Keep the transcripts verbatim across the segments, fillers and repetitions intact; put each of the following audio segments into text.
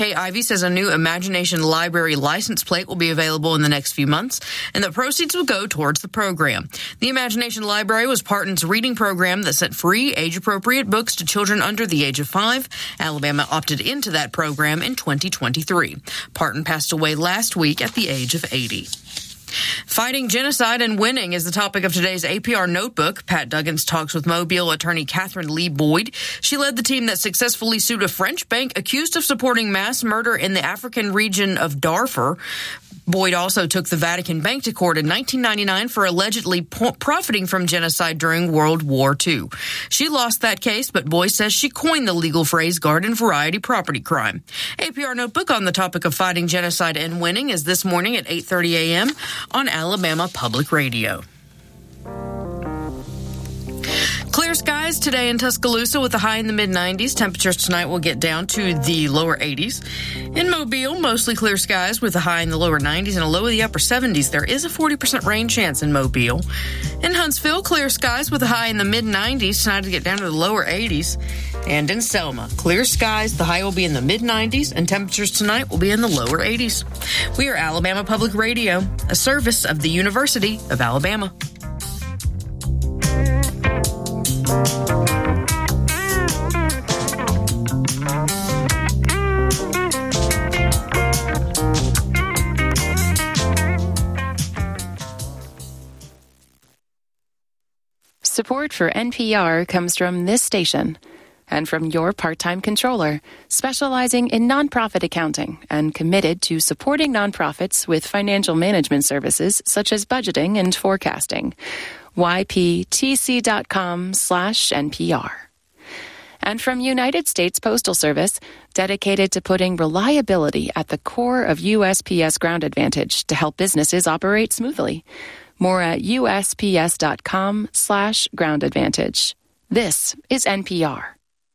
Kay Ivey says a new Imagination Library license plate will be available in the next few months, and the proceeds will go towards the program. The Imagination Library was Parton's reading program that sent free, age-appropriate books to children under the age of five. Alabama opted into that program in twenty twenty-three. Parton passed away last week at the age of eighty. Fighting genocide and winning is the topic of today's A P R Notebook. Pat Duggins talks with Mobile attorney Catherine Lee Boyd. She led the team that successfully sued a French bank accused of supporting mass murder in the African region of Darfur. Boyd also took the Vatican Bank to court in nineteen ninety-nine for allegedly po- profiting from genocide during World War Two. She lost that case, but Boyd says she coined the legal phrase garden variety property crime. A P R Notebook on the topic of fighting genocide and winning is this morning at eight thirty a.m. on Alabama Public Radio. Clear skies today in Tuscaloosa with a high in the mid nineties. Temperatures tonight will get down to the lower eighties. In Mobile, mostly clear skies with a high in the lower nineties and a low in the upper seventies. There is a forty percent rain chance in Mobile. In Huntsville, clear skies with a high in the mid nineties. Tonight to get down to the lower eighties. And in Selma, clear skies. The high will be in the mid nineties and temperatures tonight will be in the lower eighties. We are Alabama Public Radio, a service of the University of Alabama. Support for N P R comes from this station and from your part-time controller, specializing in nonprofit accounting and committed to supporting nonprofits with financial management services such as budgeting and forecasting. Y P T C dot com slash N P R. And from United States Postal Service, dedicated to putting reliability at the core of U S P S Ground Advantage to help businesses operate smoothly. More at U S P S dot com slash ground advantage. This is N P R.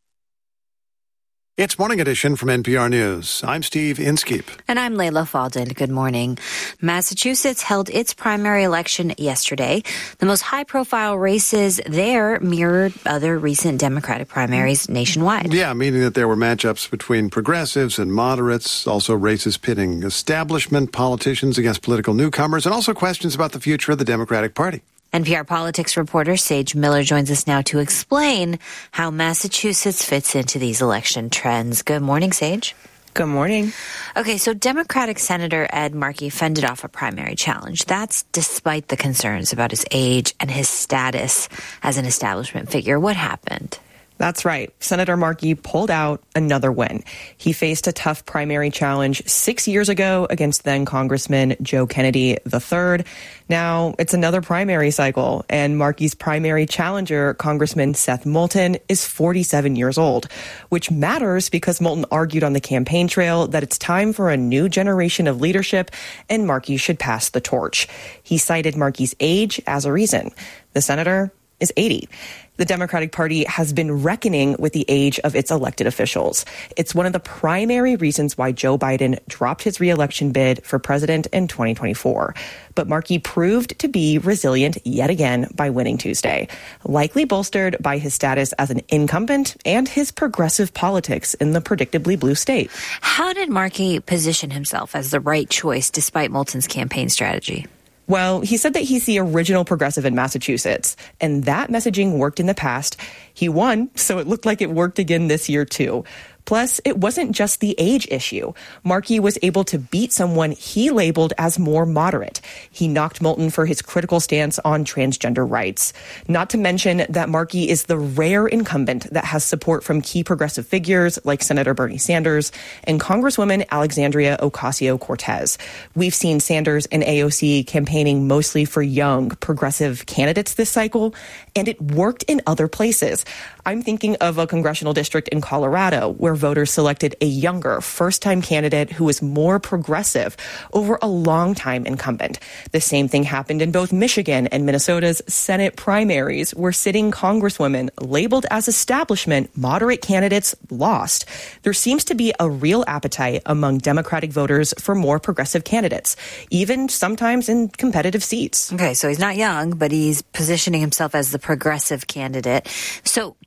It's Morning Edition from N P R News. I'm Steve Inskeep. And I'm Layla Faldin. Good morning. Massachusetts held its primary election yesterday. The most high-profile races there mirrored other recent Democratic primaries nationwide. Yeah, meaning that there were matchups between progressives and moderates, also races pitting establishment politicians against political newcomers, and also questions about the future of the Democratic Party. N P R politics reporter Sage Miller joins us now to explain how Massachusetts fits into these election trends. Good morning, Sage. Good morning. Okay, so Democratic Senator Ed Markey fended off a primary challenge. That's despite the concerns about his age and his status as an establishment figure. What happened? That's right. Senator Markey pulled out another win. He faced a tough primary challenge six years ago against then-Congressman Joe Kennedy the third. Now it's another primary cycle, and Markey's primary challenger, Congressman Seth Moulton, is forty-seven years old, which matters because Moulton argued on the campaign trail that it's time for a new generation of leadership and Markey should pass the torch. He cited Markey's age as a reason. The senator is eighty. The Democratic Party has been reckoning with the age of its elected officials. It's one of the primary reasons why Joe Biden dropped his re-election bid for president in twenty twenty-four. But Markey proved to be resilient yet again by winning Tuesday, likely bolstered by his status as an incumbent and his progressive politics in the predictably blue state. How did Markey position himself as the right choice despite Moulton's campaign strategy? Well, he said that he's the original progressive in Massachusetts, and that messaging worked in the past. He won, so it looked like it worked again this year, too. Plus, it wasn't just the age issue. Markey was able to beat someone he labeled as more moderate. He knocked Moulton for his critical stance on transgender rights. Not to mention that Markey is the rare incumbent that has support from key progressive figures like Senator Bernie Sanders and Congresswoman Alexandria Ocasio-Cortez. We've seen Sanders and A O C campaigning mostly for young, progressive candidates this cycle, and it worked in other places. I'm thinking of a congressional district in Colorado where voters selected a younger, first-time candidate who was more progressive over a long-time incumbent. The same thing happened in both Michigan and Minnesota's Senate primaries, where sitting congresswomen labeled as establishment moderate candidates lost. There seems to be a real appetite among Democratic voters for more progressive candidates, even sometimes in competitive seats. Okay, so he's not young, but he's positioning himself as the progressive candidate. So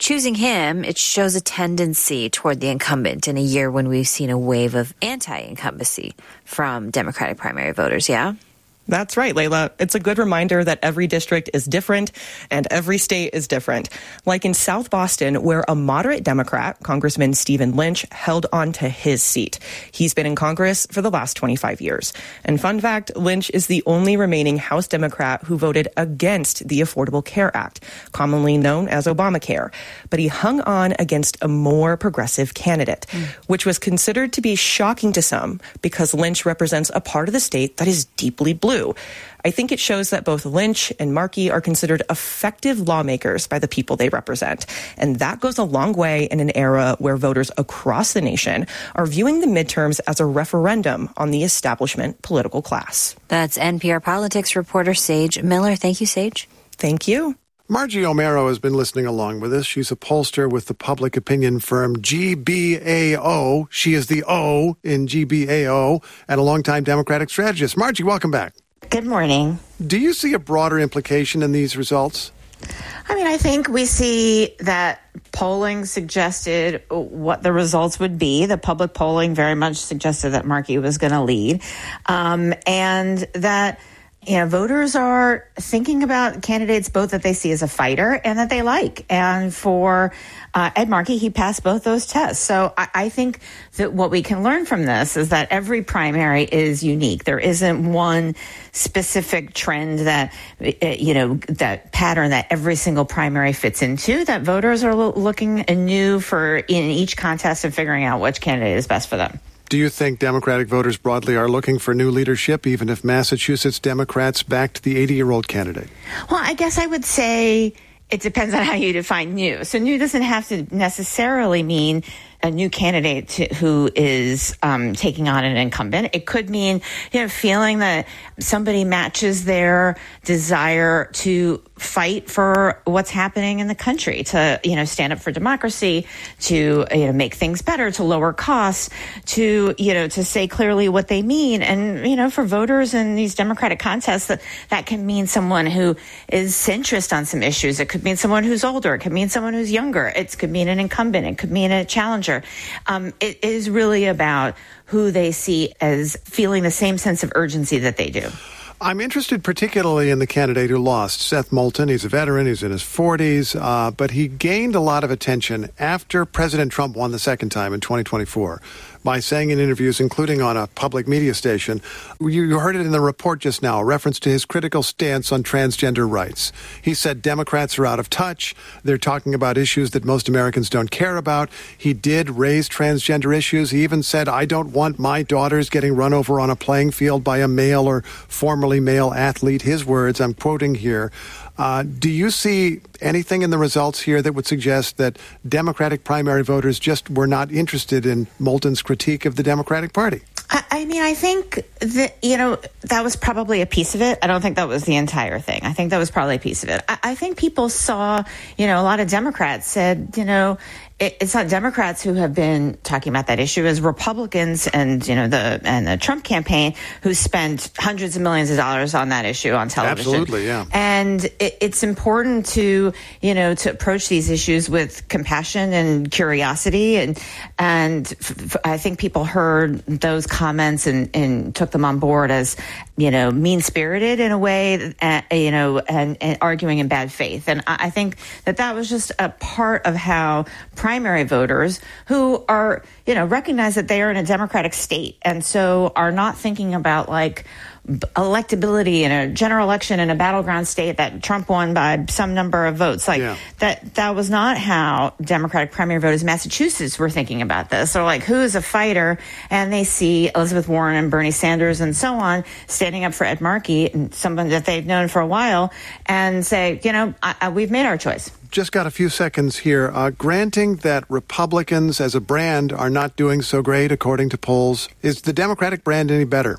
choosing him, it shows a tendency toward the incumbent in a year when we've seen a wave of anti-incumbency from Democratic primary voters, yeah? That's right, Layla. It's a good reminder that every district is different and every state is different. Like in South Boston, where a moderate Democrat, Congressman Stephen Lynch, held on to his seat. He's been in Congress for the last twenty-five years. And fun fact, Lynch is the only remaining House Democrat who voted against the Affordable Care Act, commonly known as Obamacare. But he hung on against a more progressive candidate, mm. which was considered to be shocking to some because Lynch represents a part of the state that is deeply blue. I think it shows that both Lynch and Markey are considered effective lawmakers by the people they represent. And that goes a long way in an era where voters across the nation are viewing the midterms as a referendum on the establishment political class. That's N P R politics reporter Sage Miller. Thank you, Sage. Thank you. Margie O'Mara has been listening along with us. She's a pollster with the public opinion firm G B A O. She is the O in G B A O and a longtime Democratic strategist. Margie, welcome back. Good morning. Do you see a broader implication in these results? I mean, I think we see that polling suggested what the results would be. The public polling very much suggested that Markey was going to lead, um, and that you know, voters are thinking about candidates both that they see as a fighter and that they like. And for uh, Ed Markey, he passed both those tests. So I, I think that what we can learn from this is that every primary is unique. There isn't one specific trend that, you know, that pattern that every single primary fits into, that voters are lo- looking anew for in each contest and figuring out which candidate is best for them. Do you think Democratic voters broadly are looking for new leadership, even if Massachusetts Democrats backed the eighty-year-old candidate? Well, I guess I would say it depends on how you define new. So new doesn't have to necessarily mean a new candidate to, who is um, taking on an incumbent. It could mean, you know, feeling that somebody matches their desire to fight for what's happening in the country, to, you know, stand up for democracy, to, you know, make things better, to lower costs, to, you know, to say clearly what they mean. And, you know, for voters in these Democratic contests, that, that can mean someone who is centrist on some issues. It could mean someone who's older. It could mean someone who's younger. It could mean an incumbent. It could mean a challenger. Um, it is really about who they see as feeling the same sense of urgency that they do. I'm interested particularly in the candidate who lost, Seth Moulton. He's a veteran. He's in his forties, uh, but he gained a lot of attention after President Trump won the second time in twenty twenty-four by saying in interviews, including on a public media station, you heard it in the report just now, a reference to his critical stance on transgender rights. He said Democrats are out of touch. They're talking about issues that most Americans don't care about. He did raise transgender issues. He even said, I don't want my daughters getting run over on a playing field by a male or formerly male athlete. His words, I'm quoting here. Uh, do you see anything in the results here that would suggest that Democratic primary voters just were not interested in Moulton's critique of the Democratic Party? I, I mean, I think that, you know, that was probably a piece of it. I don't think that was the entire thing. I think that was probably a piece of it. I, I think people saw, you know, a lot of Democrats said, you know, it's not Democrats who have been talking about that issue, as Republicans and, you know, the and the Trump campaign who spent hundreds of millions of dollars on that issue on television. Absolutely, yeah. And it, it's important to, you know, to approach these issues with compassion and curiosity. And and f- I think people heard those comments and, and took them on board as, you know, mean-spirited in a way, uh, you know, and, and arguing in bad faith. And I, I think that that was just a part of how primary voters who are, you know, recognize that they are in a Democratic state and so are not thinking about like electability in a general election in a battleground state that Trump won by some number of votes. Like yeah. that, that was not how Democratic primary voters in Massachusetts were thinking about this. So like, who is a fighter? And they see Elizabeth Warren and Bernie Sanders and so on standing up for Ed Markey, and someone that they've known for a while, and say, you know, I, I, we've made our choice. Just got a few seconds here. Uh, granting that Republicans as a brand are not doing so great, according to polls, is the Democratic brand any better?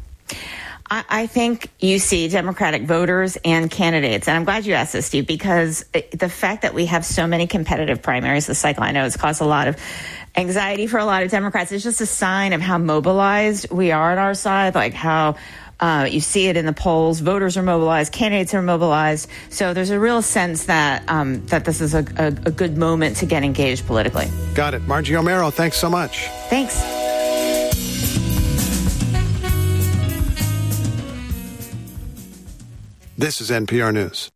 I, I think you see Democratic voters and candidates. And I'm glad you asked this, Steve, because the fact that we have so many competitive primaries this cycle, I know it's caused a lot of anxiety for a lot of Democrats. It's just a sign of how mobilized we are on our side, like how Uh, you see it in the polls. Voters are mobilized. Candidates are mobilized. So there's a real sense that um, that this is a, a, a good moment to get engaged politically. Got it. Margie O'Meara, thanks so much. Thanks. This is N P R News.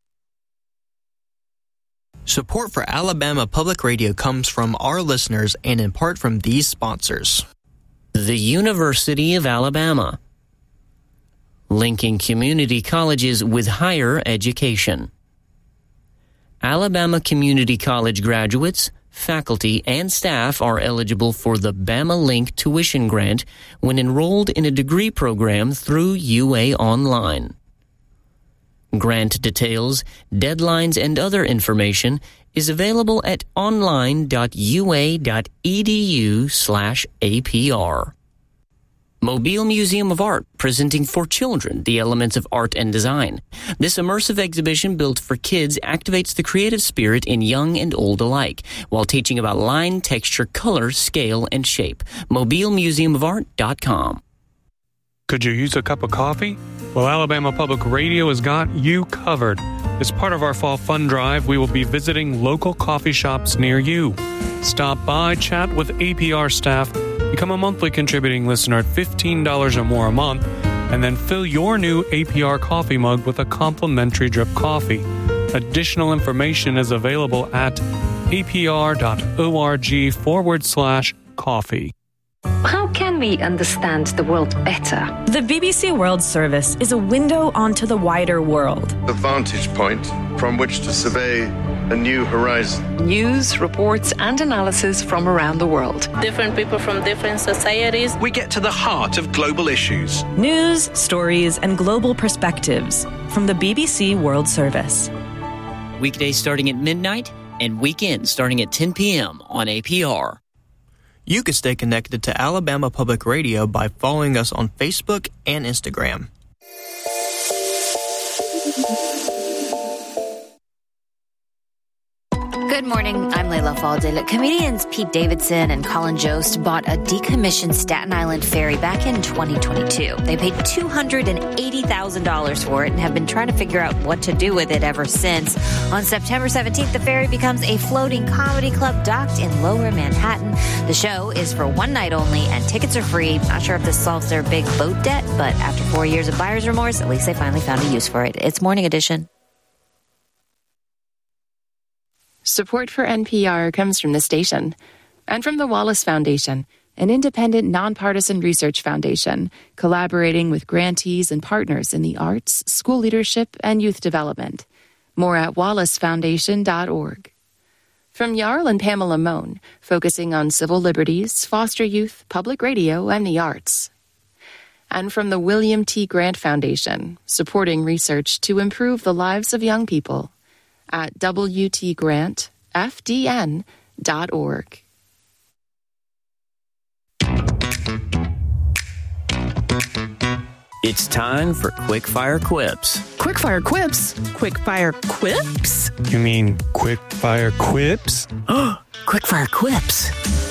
Support for Alabama Public Radio comes from our listeners and in part from these sponsors. The University of Alabama, linking community colleges with higher education. Alabama Community College graduates, faculty, and staff are eligible for the Bama Link tuition grant when enrolled in a degree program through U A Online. Grant details, deadlines, and other information is available at online.ua.edu slash APR. Mobile Museum of Art, presenting for children the elements of art and design. This immersive exhibition built for kids activates the creative spirit in young and old alike, while teaching about line, texture, color, scale, and shape. mobile museum of art dot com. Could you use a cup of coffee? Well, Alabama Public Radio has got you covered. As part of our fall fund drive, we will be visiting local coffee shops near you. Stop by, chat with A P R staff, become a monthly contributing listener at fifteen dollars or more a month, and then fill your new A P R coffee mug with a complimentary drip coffee. Additional information is available at apr.org forward slash coffee. How can we understand the world better? The B B C World Service is a window onto the wider world. A vantage point from which to survey a new horizon. News, reports, and analysis from around the world. Different people from different societies. We get to the heart of global issues. News, stories, and global perspectives from the B B C World Service. Weekdays starting at midnight and weekends starting at ten p.m. on A P R. You can stay connected to Alabama Public Radio by following us on Facebook and Instagram. Good morning. I'm Layla Faldil. Comedians Pete Davidson and Colin Jost bought a decommissioned Staten Island ferry back in twenty twenty-two. They paid two hundred eighty thousand dollars for it and have been trying to figure out what to do with it ever since. On September seventeenth, the ferry becomes a floating comedy club docked in Lower Manhattan. The show is for one night only and tickets are free. Not sure if this solves their big boat debt, but after four years of buyer's remorse, at least they finally found a use for it. It's Morning Edition. Support for N P R comes from the station and from the Wallace Foundation, an independent, nonpartisan research foundation collaborating with grantees and partners in the arts, school leadership, and youth development. More at wallace foundation dot org. From Jarl and Pamela Mohn, focusing on civil liberties, foster youth, public radio, and the arts. And from the William T. Grant Foundation, supporting research to improve the lives of young people. At w t grant f d n dot org. It's time for Quickfire Quips. Quickfire Quips? Quickfire Quips? You mean quick fire quips? Quickfire Quips.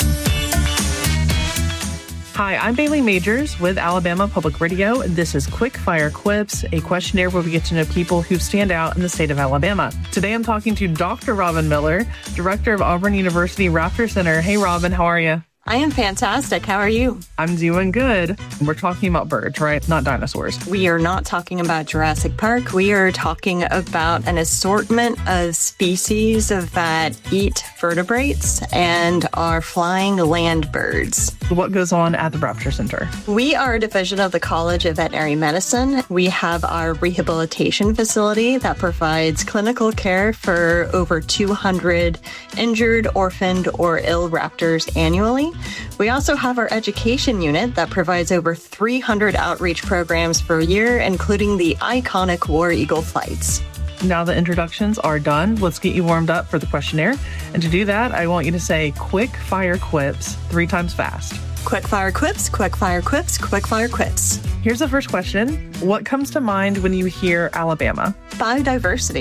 Hi, I'm Bailey Majors with Alabama Public Radio. This is Quickfire Quips, a questionnaire where we get to know people who stand out in the state of Alabama. Today I'm talking to Doctor Robin Miller, director of Auburn University Raptor Center. Hey, Robin, how are you? I am fantastic. How are you? I'm doing good. We're talking about birds, right? Not dinosaurs. We are not talking about Jurassic Park. We are talking about an assortment of species that eat vertebrates and are flying land birds. What goes on at the Raptor Center? We are a division of the College of Veterinary Medicine. We have our rehabilitation facility that provides clinical care for over two hundred injured, orphaned, or ill raptors annually. We also have our education unit that provides over three hundred outreach programs per year, including the iconic War Eagle flights. Now the introductions are done. Let's get you warmed up for the questionnaire. And to do that, I want you to say quick fire quips three times fast. Quick fire quips, quick fire quips, quick fire quips. Here's the first question. What comes to mind when you hear Alabama? Biodiversity.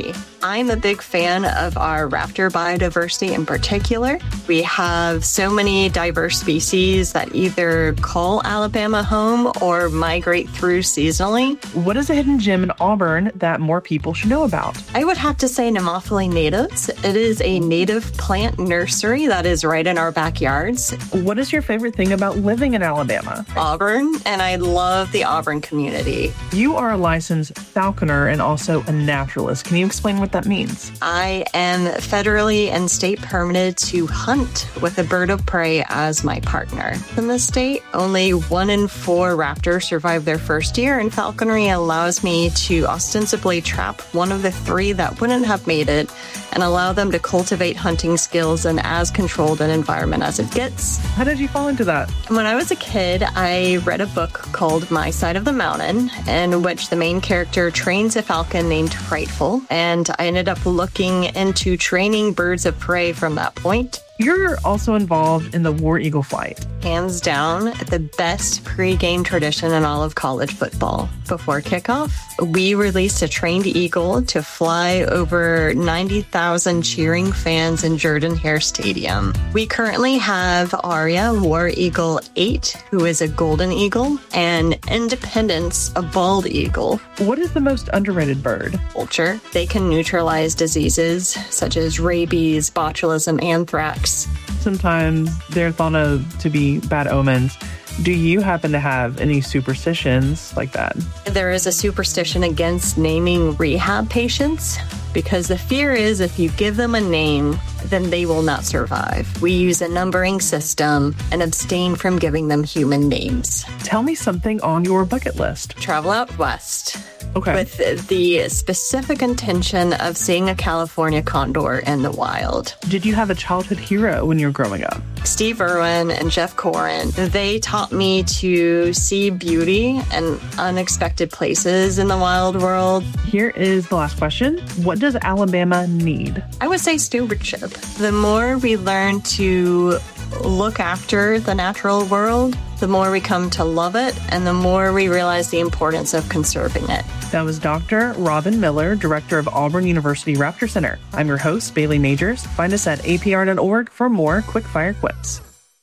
I'm a big fan of our raptor biodiversity in particular. We have so many diverse species that either call Alabama home or migrate through seasonally. What is a hidden gem in Auburn that more people should know about? I would have to say Nemophili natives. It is a native plant nursery that is right in our backyards. What is your favorite thing about living in Alabama? Auburn, and I love the Auburn community. You are a licensed falconer and also a naturalist. Can you explain what that means? I am federally and state permitted to hunt with a bird of prey as my partner. In the state, only one in four raptors survive their first year, and falconry allows me to ostensibly trap one of the three that wouldn't have made it and allow them to cultivate hunting skills in as controlled an environment as it gets. How did you fall into that? When I was a kid, I read a book called My Side of the Mountain, in which the main character trains a falcon named Frightful, and I ended up looking into training birds of prey from that point. You're also involved in the War Eagle flight. Hands down, the best pregame tradition in all of college football. Before kickoff, we released a trained eagle to fly over ninety thousand cheering fans in Jordan-Hare Stadium. We currently have Aria, War Eagle eight, who is a golden eagle, and Independence, a bald eagle. What is the most underrated bird? Vulture. They can neutralize diseases such as rabies, botulism, anthrax. Sometimes they're thought of to be bad omens. Do you happen to have any superstitions like that? There is a superstition against naming rehab patients because the fear is if you give them a name, then they will not survive. We use a numbering system and abstain from giving them human names. Tell me something on your bucket list. Travel out west. Okay. With the specific intention of seeing a California condor in the wild. Did you have a childhood hero when you were growing up? Steve Irwin and Jeff Corin. They taught me to see beauty and unexpected places in the wild world. Here is the last question. What does Alabama need? I would say stewardship. The more we learn to look after the natural world, the more we come to love it, and the more we realize the importance of conserving it. That was Doctor Robin Miller, Director of Auburn University Raptor Center. I'm your host, Bailey Majors. Find us at A P R dot org for more quick-fire quips.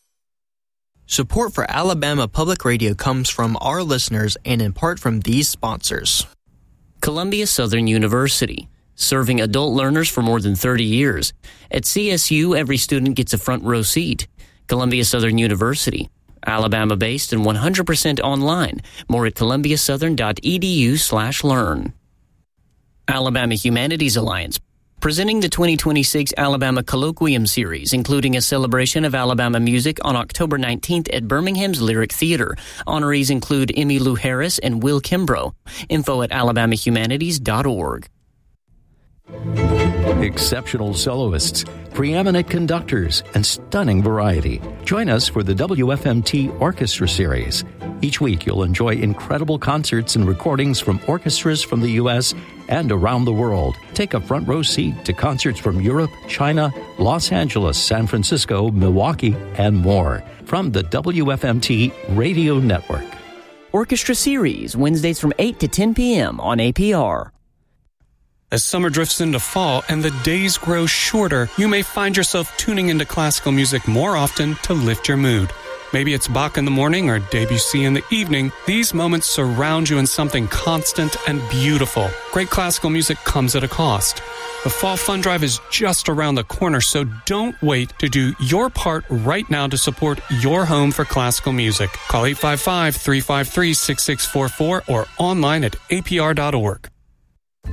Support for Alabama Public Radio comes from our listeners and in part from these sponsors. Columbia Southern University, serving adult learners for more than thirty years. At C S U, every student gets a front row seat. Columbia Southern University, Alabama-based and one hundred percent online. More at columbiasouthern.edu slash learn. Alabama Humanities Alliance, presenting the twenty twenty-six Alabama Colloquium Series, including a celebration of Alabama music on October nineteenth at Birmingham's Lyric Theater. Honorees include Emmylou Harris and Will Kimbrough. Info at alabama humanities dot org. Exceptional soloists, preeminent conductors, and stunning variety. Join us for the W F M T Orchestra Series. Each week, you'll enjoy incredible concerts and recordings from orchestras from the U S and around the world. Take a front row seat to concerts from Europe, China, Los Angeles, San Francisco, Milwaukee, and more. From the W F M T Radio Network. Orchestra Series, Wednesdays from eight to ten p.m. on A P R. As summer drifts into fall and the days grow shorter, you may find yourself tuning into classical music more often to lift your mood. Maybe it's Bach in the morning or Debussy in the evening. These moments surround you in something constant and beautiful. Great classical music comes at a cost. The Fall Fund Drive is just around the corner, so don't wait to do your part right now to support your home for classical music. Call eight five five, three five three, six six four four or online at A P R dot org.